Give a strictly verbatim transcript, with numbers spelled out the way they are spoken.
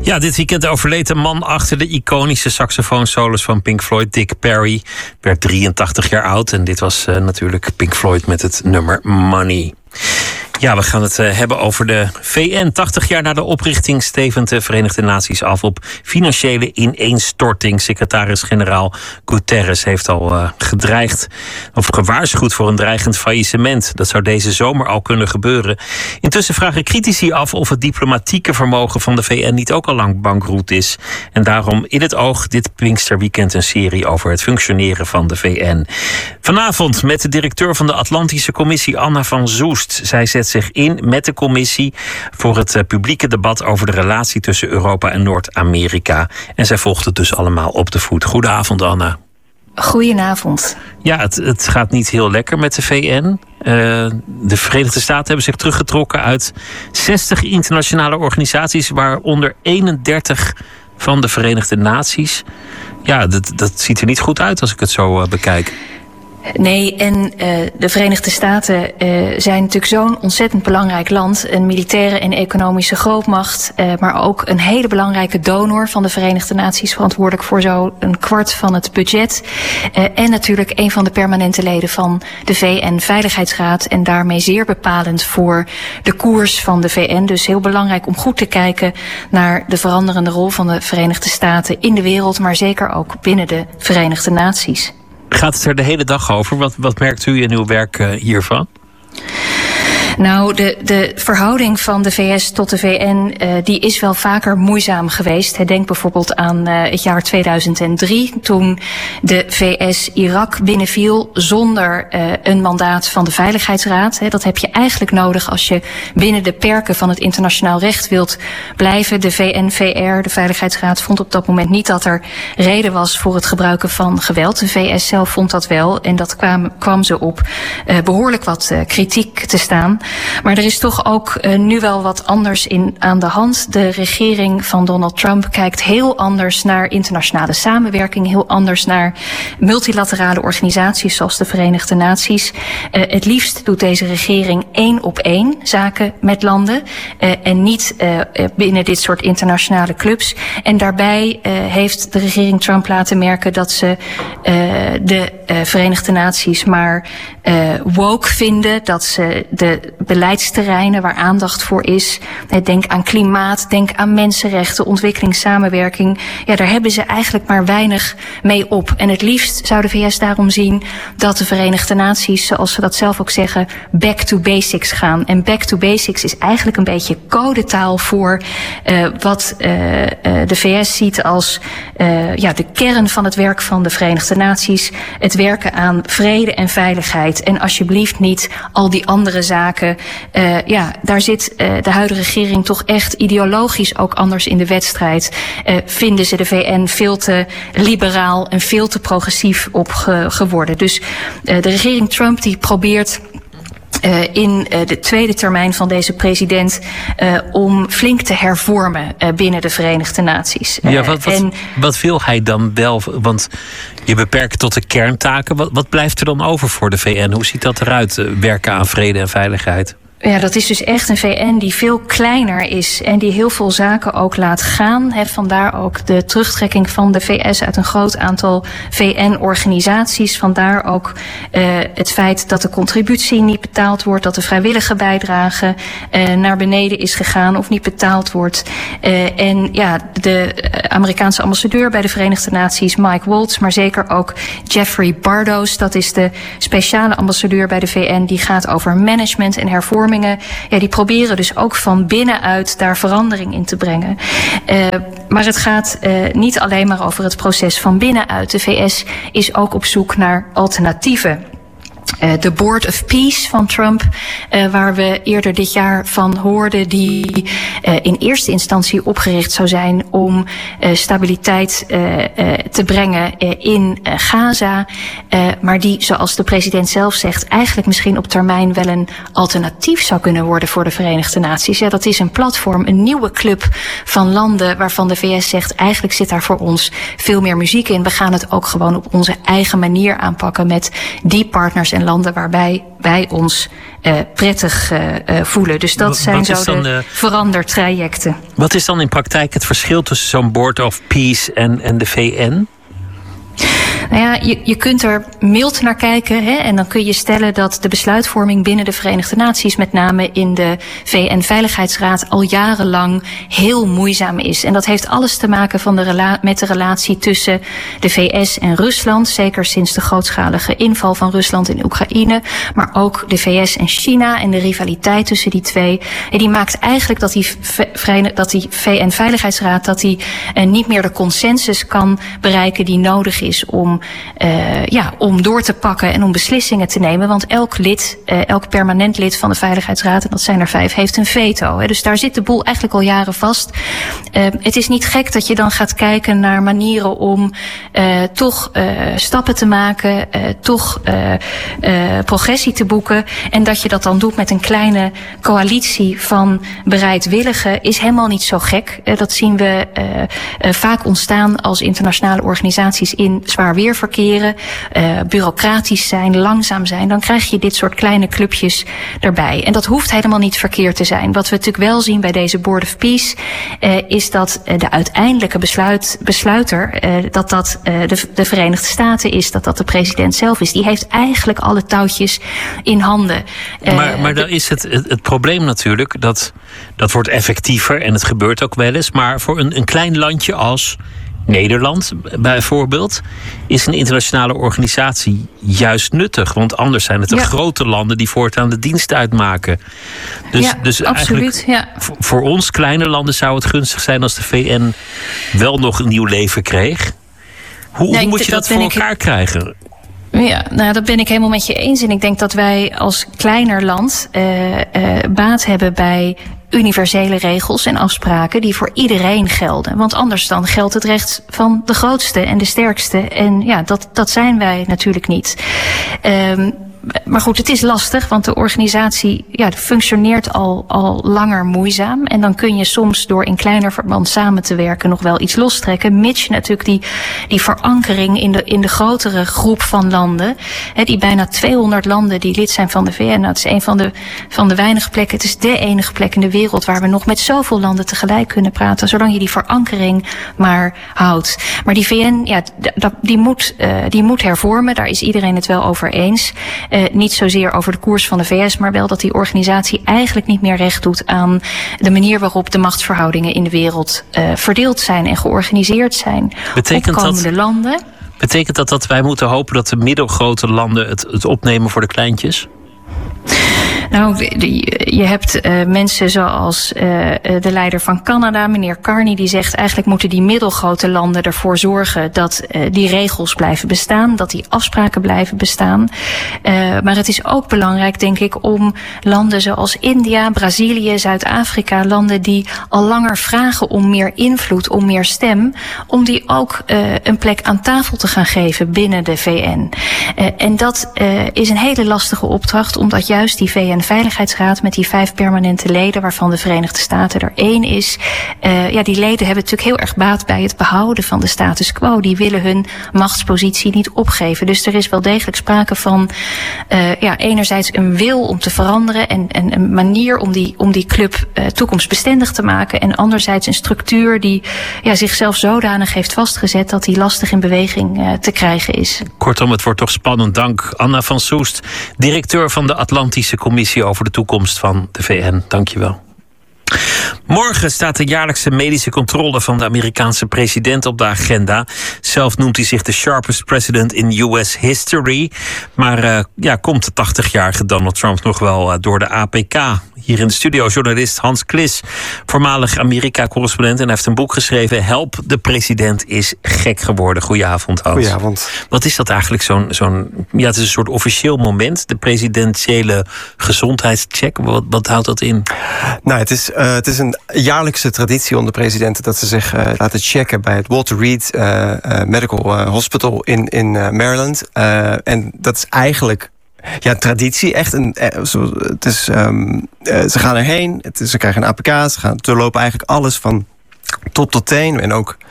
Ja, dit weekend overleed de man achter de iconische saxofoonsolos van Pink Floyd, Dick Perry. Werd drieëntachtig jaar oud en dit was uh, natuurlijk Pink Floyd met het nummer Money. Ja, we gaan het uh, hebben over de V N. tachtig jaar na de oprichting stevend de Verenigde Naties af op financiële ineenstorting. Secretaris-generaal Guterres heeft al uh, gedreigd of gewaarschuwd voor een dreigend faillissement. Dat zou deze zomer al kunnen gebeuren. Intussen vragen critici af of het diplomatieke vermogen van de V N niet ook al lang bankroet is. En daarom in het oog dit Pinksterweekend een serie over het functioneren van de V N. Vanavond met de directeur van de Atlantische Commissie, Anna van Zoest. Zij zet zich in met de commissie voor het uh, publieke debat over de relatie tussen Europa en Noord-Amerika. En zij volgt het dus allemaal op de voet. Goedenavond, Anna. Goedenavond. Ja, het, het gaat niet heel lekker met de V N. Uh, de Verenigde Staten hebben zich teruggetrokken uit zestig internationale organisaties, waaronder eenendertig van de Verenigde Naties. Ja, dat, dat ziet er niet goed uit als ik het zo uh, bekijk. Nee, en uh, de Verenigde Staten uh, zijn natuurlijk zo'n ontzettend belangrijk land. Een militaire en economische grootmacht. Uh, maar ook een hele belangrijke donor van de Verenigde Naties. Verantwoordelijk voor zo een kwart van het budget. Uh, en natuurlijk een van de permanente leden van de V N-veiligheidsraad. En daarmee zeer bepalend voor de koers van de V N. Dus heel belangrijk om goed te kijken naar de veranderende rol van de Verenigde Staten in de wereld. Maar zeker ook binnen de Verenigde Naties. Gaat het er de hele dag over? Wat, wat merkt u in uw werk uh, hiervan? Nou, de, de verhouding van de V S tot de V N, uh, die is wel vaker moeizaam geweest. Denk bijvoorbeeld aan uh, het jaar tweeduizend drie, toen de V S Irak binnenviel zonder uh, een mandaat van de Veiligheidsraad. He, dat heb je eigenlijk nodig als je binnen de perken van het internationaal recht wilt blijven. De V N V R, de Veiligheidsraad, vond op dat moment niet dat er reden was voor het gebruiken van geweld. De V S zelf vond dat wel en dat kwam, kwam ze op uh, behoorlijk wat uh, kritiek te staan. Maar er is toch ook uh, nu wel wat anders in aan de hand. De regering van Donald Trump kijkt heel anders naar internationale samenwerking. Heel anders naar multilaterale organisaties zoals de Verenigde Naties. Uh, het liefst doet deze regering één op één zaken met landen. Uh, en niet uh, binnen dit soort internationale clubs. En daarbij uh, heeft de regering Trump laten merken dat ze uh, de uh, Verenigde Naties maar uh, woke vinden. Dat ze de beleidsterreinen waar aandacht voor is. Denk aan klimaat, denk aan mensenrechten, ontwikkelingssamenwerking. Ja, daar hebben ze eigenlijk maar weinig mee op. En het liefst zou de V S daarom zien dat de Verenigde Naties, zoals ze dat zelf ook zeggen, back to basics gaan. En back to basics is eigenlijk een beetje codetaal voor uh, wat uh, uh, de V S ziet als uh, ja, de kern van het werk van de Verenigde Naties. Het werken aan vrede en veiligheid. En alsjeblieft niet al die andere zaken. Uh, ja, daar zit uh, de huidige regering toch echt ideologisch ook anders in de wedstrijd. Uh, vinden ze de V N veel te liberaal en veel te progressief op ge- geworden. Dus uh, de regering Trump die probeert Uh, in uh, de tweede termijn van deze president uh, om flink te hervormen uh, binnen de Verenigde Naties. Uh, ja, wat, wat, en, wat wil hij dan wel? Want je beperkt tot de kerntaken. Wat, wat blijft er dan over voor de V N? Hoe ziet dat eruit, uh, werken aan vrede en veiligheid? Ja, dat is dus echt een V N die veel kleiner is en die heel veel zaken ook laat gaan. He, vandaar ook de terugtrekking van de V S uit een groot aantal V N-organisaties. Vandaar ook uh, het feit dat de contributie niet betaald wordt, dat de vrijwillige bijdrage uh, naar beneden is gegaan of niet betaald wordt. Uh, en ja, de Amerikaanse ambassadeur bij de Verenigde Naties, Mike Waltz, maar zeker ook Jeffrey Bardos, dat is de speciale ambassadeur bij de V N, die gaat over management en hervorming. Ja, die proberen dus ook van binnenuit daar verandering in te brengen. Uh, maar het gaat uh, niet alleen maar over het proces van binnenuit. De V S is ook op zoek naar alternatieven. Uh, de Board of Peace van Trump, uh, waar we eerder dit jaar van hoorden, die uh, in eerste instantie opgericht zou zijn om uh, stabiliteit uh, uh, te brengen uh, in uh, Gaza. Uh, maar die, zoals de president zelf zegt, eigenlijk misschien op termijn wel een alternatief zou kunnen worden voor de Verenigde Naties. Ja, dat is een platform, een nieuwe club van landen waarvan de V S zegt, eigenlijk zit daar voor ons veel meer muziek in. We gaan het ook gewoon op onze eigen manier aanpakken met die partners en landen waarbij wij ons uh, prettig uh, uh, voelen. Dus dat wat, zijn wat zo de, de verandertrajecten. Wat is dan in praktijk het verschil tussen zo'n Board of Peace en, en de V N? Nou ja, je, je kunt er mild naar kijken, hè, en dan kun je stellen dat de besluitvorming binnen de Verenigde Naties, met name in de V N-veiligheidsraad, al jarenlang heel moeizaam is. En dat heeft alles te maken van de rela- met de relatie tussen de V S en Rusland, zeker sinds de grootschalige inval van Rusland in Oekraïne, maar ook de V S en China en de rivaliteit tussen die twee. En die maakt eigenlijk dat die, v- dat die V N-veiligheidsraad dat die, uh, niet meer de consensus kan bereiken die nodig is om Uh, ja, om door te pakken en om beslissingen te nemen. Want elk lid, uh, elk permanent lid van de Veiligheidsraad, en dat zijn er vijf, heeft een veto. Hè. Dus daar zit de boel eigenlijk al jaren vast. Uh, het is niet gek dat je dan gaat kijken naar manieren om uh, toch uh, stappen te maken, uh, toch uh, uh, progressie te boeken. En dat je dat dan doet met een kleine coalitie van bereidwilligen is helemaal niet zo gek. Uh, dat zien we uh, uh, vaak ontstaan als internationale organisaties in zwaar weer verkeren, uh, bureaucratisch zijn, langzaam zijn, dan krijg je dit soort kleine clubjes erbij. En dat hoeft helemaal niet verkeerd te zijn. Wat we natuurlijk wel zien bij deze Board of Peace uh, is dat uh, de uiteindelijke besluit, besluiter, uh, dat dat uh, de, de Verenigde Staten is, dat dat de president zelf is. Die heeft eigenlijk alle touwtjes in handen. Uh, maar maar dan is het, het, het probleem natuurlijk, dat, dat wordt effectiever en het gebeurt ook wel eens, maar voor een, een klein landje als Nederland bijvoorbeeld is een internationale organisatie juist nuttig. Want anders zijn het de ja. grote landen die voortaan de dienst uitmaken. Dus, ja, dus absoluut, eigenlijk ja. voor ons kleine landen zou het gunstig zijn als de V N wel nog een nieuw leven kreeg. Hoe, nee, hoe moet je dat, dat voor elkaar ik... krijgen? Ja, nou, dat ben ik helemaal met je eens. En ik denk dat wij als kleiner land uh, uh, baat hebben bij universele regels en afspraken die voor iedereen gelden. Want anders dan geldt het recht van de grootste en de sterkste. En ja, dat, dat zijn wij natuurlijk niet. Um, Maar goed, het is lastig, want de organisatie ja, functioneert al, al langer moeizaam. En dan kun je soms door in kleiner verband samen te werken nog wel iets lostrekken. Mits je natuurlijk die, die verankering in de, in de grotere groep van landen. Hè, die bijna tweehonderd landen die lid zijn van de V N. Nou, het is een van de, van de weinige plekken, het is de enige plek in de wereld waar we nog met zoveel landen tegelijk kunnen praten. Zolang je die verankering maar houdt. Maar die V N, ja, die moet, uh, die moet hervormen. Daar is iedereen het wel over eens. Uh, niet zozeer over de koers van de V S, maar wel dat die organisatie eigenlijk niet meer recht doet aan de manier waarop de machtsverhoudingen in de wereld uh, verdeeld zijn en georganiseerd zijn. Betekent opkomende dat, landen. Betekent dat dat wij moeten hopen dat de middelgrote landen het, het opnemen voor de kleintjes? Nou, je hebt uh, mensen zoals uh, de leider van Canada, meneer Carney, die zegt eigenlijk moeten die middelgrote landen ervoor zorgen dat uh, die regels blijven bestaan, dat die afspraken blijven bestaan. Uh, maar het is ook belangrijk, denk ik, om landen zoals India, Brazilië, Zuid-Afrika, landen die al langer vragen om meer invloed, om meer stem, om die ook uh, een plek aan tafel te gaan geven binnen de V N. Uh, en dat uh, is een hele lastige opdracht, omdat juist die V N Veiligheidsraad met die vijf permanente leden, waarvan de Verenigde Staten er één is. Uh, ja, die leden hebben natuurlijk heel erg baat bij het behouden van de status quo. Die willen hun machtspositie niet opgeven. Dus er is wel degelijk sprake van uh, ja, enerzijds een wil om te veranderen en, en een manier om die, om die club uh, toekomstbestendig te maken. En anderzijds een structuur die ja, zichzelf zodanig heeft vastgezet dat die lastig in beweging uh, te krijgen is. Kortom, het wordt toch spannend. Dank Anna van Soest, directeur van de Atlantische Commissie over de toekomst van de V N. Dank je wel. Morgen staat de jaarlijkse medische controle van de Amerikaanse president op de agenda. Zelf noemt hij zich de sharpest president in U S history. Maar uh, ja, komt de tachtigjarige Donald Trump nog wel uh, door de A P K? Hier in de studio journalist Hans Klis, voormalig Amerika-correspondent. En hij heeft een boek geschreven, Help, de president is gek geworden. Goedenavond, Hans. Goedenavond. Wat is dat eigenlijk, zo'n, zo'n ja, het is een soort officieel moment, de presidentiële gezondheidscheck. Wat, wat houdt dat in? Nou, het is, uh, het is een jaarlijkse traditie onder presidenten dat ze zich uh, laten checken bij het Walter Reed uh, uh, Medical uh, Hospital in, in uh, Maryland. Uh, en dat is eigenlijk ja, traditie. Echt een, het is, um, uh, ze gaan erheen, het is, ze krijgen een A P K, ze gaan doorlopen eigenlijk alles van top tot teen. En ook